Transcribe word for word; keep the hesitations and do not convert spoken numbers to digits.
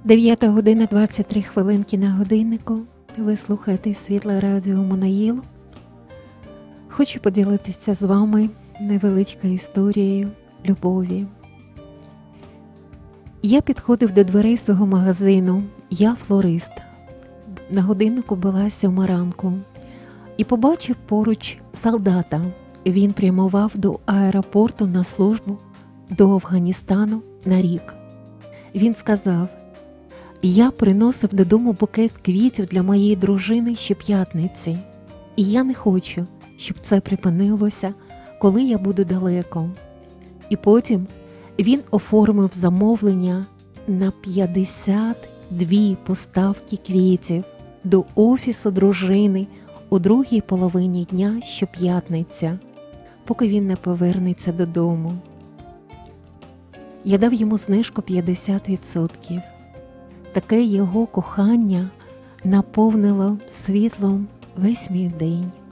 дев'ята година двадцять три хвилинки на годиннику. Ви слухаєте Світле Радіо Моноїл. Хочу поділитися з вами невеличкою історією любові. Я підходив до дверей свого магазину, я флорист. На годиннику була сьома ранку. І побачив поруч солдата. Він прямував до аеропорту на службу до Афганістану на рік. Він сказав: «Я приносив додому букет квітів для моєї дружини щоп'ятниці, і я не хочу, щоб це припинилося, коли я буду далеко». І потім він оформив замовлення на п'ятдесят дві поставки квітів до офісу дружини у другій половині дня щоп'ятниця, поки він не повернеться додому. Я дав йому знижку п'ятдесят відсотків. Таке його кохання наповнило світлом весь мій день.